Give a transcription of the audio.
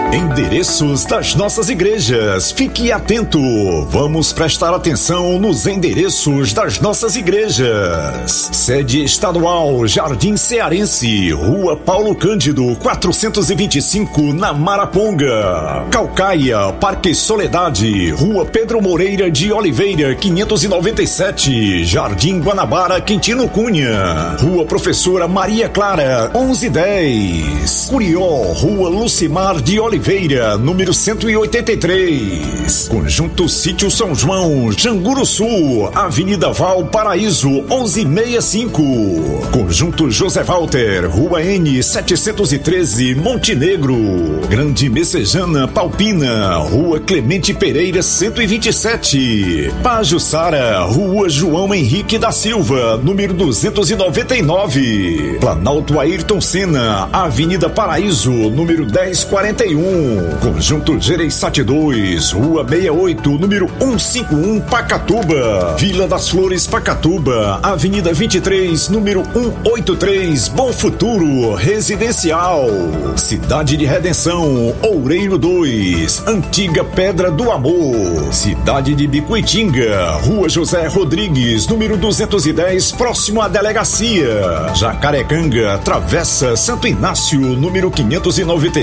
Endereços das nossas igrejas. Fique atento. Vamos prestar atenção nos endereços das nossas igrejas. Sede estadual, Jardim Cearense, Rua Paulo Cândido, 425, na Maraponga. Caucaia, Parque Soledade, Rua Pedro Moreira de Oliveira, 597, Jardim Guanabara, Quintino Cunha. Rua Professora Maria Clara, 1110. Curió, Rua Lucimar de Oliveira, número 183. Conjunto Sítio São João, Janguru Sul, Avenida Valparaíso, 1165. Conjunto José Walter, Rua N, 713, Montenegro. Grande Messejana, Palpina, Rua Clemente Pereira, 127. Pajuçara, Rua João Henrique da Silva, número 299. Planalto Ayrton Senna, Avenida Paraíso, número 1041. Conjunto Gereissati 2, Rua 68, número 151, Pacatuba. Vila das Flores, Pacatuba, Avenida 23, número 183, Bom Futuro, Residencial. Cidade de Redenção, Oureiro 2, Antiga Pedra do Amor. Cidade de Bicuitinga, Rua José Rodrigues, número 210, próximo à delegacia. Jacarecanga, Travessa Santo Inácio, número 590.